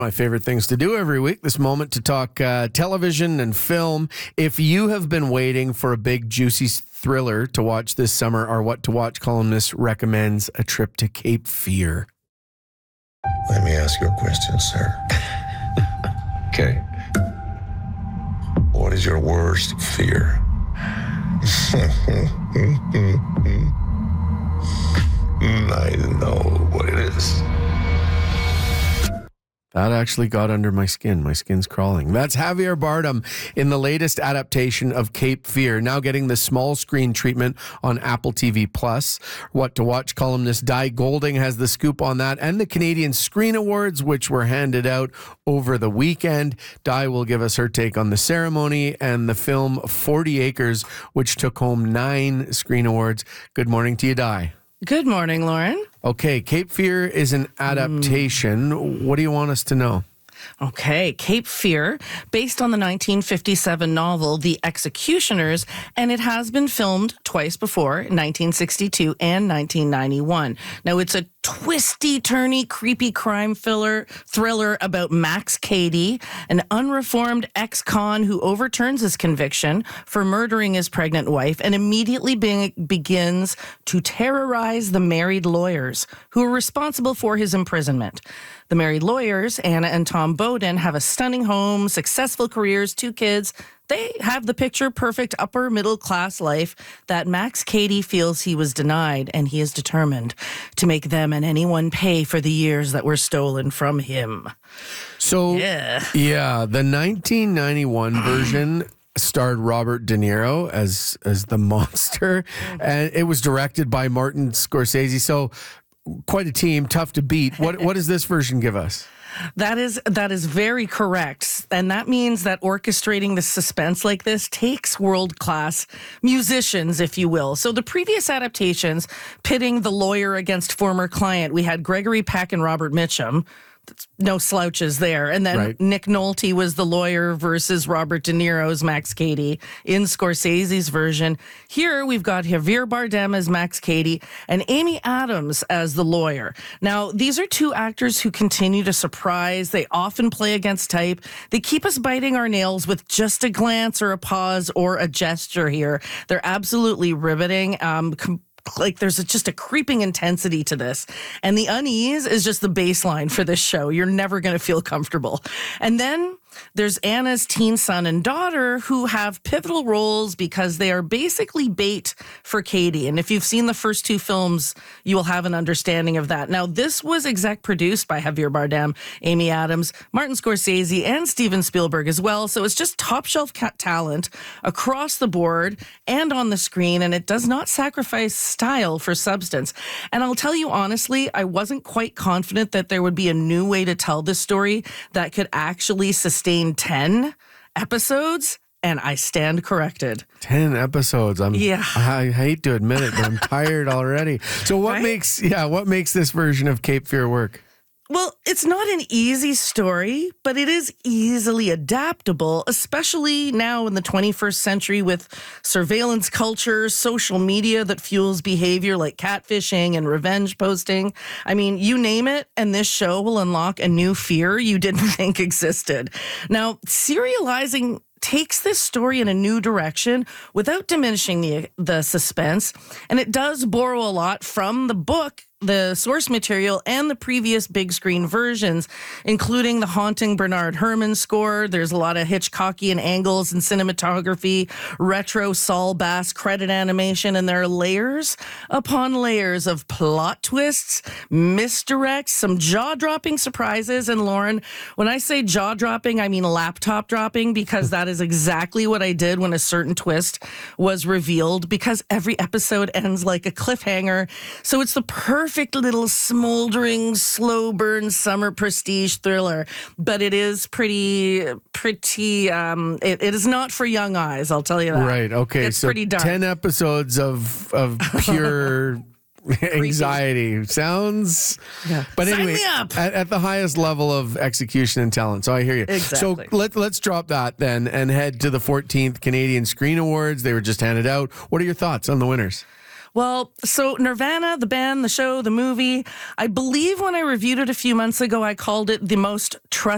My favorite things to do every week, this moment to talk television and film. If you have been waiting for a big, juicy thriller to watch this summer, our What to Watch columnist recommends a trip to Cape Fear. Let me ask you a question, sir. Okay. What is your worst fear? I know what it is. That actually got under my skin. My skin's crawling. That's Javier Bardem in the latest adaptation of Cape Fear, now getting the small screen treatment on Apple TV+. What to Watch columnist Di Golding has the scoop on that and the Canadian Screen Awards, which were handed out over the weekend. Di will give us her take on the ceremony and the film 40 Acres, which took home 9 Screen Awards. Good morning to you, Di. Good morning, Lauren. Okay, Cape Fear is an adaptation. What do you want us to know? Okay, Cape Fear, based on the 1957 novel The Executioners, and it has been filmed twice before, 1962 and 1991. Now, it's a twisty, turny, creepy crime thriller about Max Cady, an unreformed ex-con who overturns his conviction for murdering his pregnant wife and immediately begins to terrorize the married lawyers who are responsible for his imprisonment. The married lawyers, Anna and Tom Bowden, have a stunning home, successful careers, 2 kids. They have the picture-perfect upper-middle-class life that Max Cady feels he was denied, and he is determined to make them and anyone pay for the years that were stolen from him. So, yeah, the 1991 version starred Robert De Niro as the monster, and it was directed by Martin Scorsese. So, quite a team, tough to beat. What does this version give us? That is very correct. And that means that orchestrating the suspense like this takes world-class musicians, if you will. So the previous adaptations, pitting the lawyer against former client, we had Gregory Peck and Robert Mitchum. No slouches there. And then right. Nick Nolte was the lawyer versus Robert De Niro's Max Cady in Scorsese's version. Here we've got Javier Bardem as Max Cady and Amy Adams as the lawyer. Now, these are 2 actors who continue to surprise. They often play against type. They keep us biting our nails with just a glance or a pause or a gesture here. They're absolutely riveting. Like there's just a creeping intensity to this. And the unease is just the baseline for this show. You're never going to feel comfortable. And then there's Anna's teen son and daughter who have pivotal roles because they are basically bait for Cady. And if you've seen the first 2 films, you will have an understanding of that. Now, this was exec produced by Javier Bardem, Amy Adams, Martin Scorsese, and Steven Spielberg as well. So it's just top shelf talent across the board and on the screen. And it does not sacrifice style for substance. And I'll tell you honestly, I wasn't quite confident that there would be a new way to tell this story that could actually sustain 10 episodes, and I stand corrected. 10 episodes. I hate to admit it, but I'm tired already. So what makes this version of Cape Fear work? Well, it's not an easy story, but it is easily adaptable, especially now in the 21st century with surveillance culture, social media that fuels behavior like catfishing and revenge posting. I mean, you name it, and this show will unlock a new fear you didn't think existed. Now, serializing takes this story in a new direction without diminishing the suspense, and it does borrow a lot from the book, the source material, and the previous big screen versions, including the haunting Bernard Herrmann score. There's a lot of Hitchcockian angles and cinematography, retro Saul Bass credit animation, and there are layers upon layers of plot twists, misdirects, some jaw-dropping surprises. And Lauren, when I say jaw-dropping, I mean laptop dropping, because that is exactly what I did when a certain twist was revealed, because every episode ends like a cliffhanger. So it's the perfect little smoldering, slow burn summer prestige thriller, but it is pretty. It is not for young eyes. I'll tell you that. Right. Okay. It's so pretty dark. 10 episodes of pure anxiety sounds. Yeah. But Sign anyway, me up. At the highest level of execution and talent. So I hear you. Exactly. So let's drop that then and head to the 14th Canadian Screen Awards. They were just handed out. What are your thoughts on the winners? Well, so Nirvana, the band, the show, the movie, I believe when I reviewed it a few months ago, I called it the most trust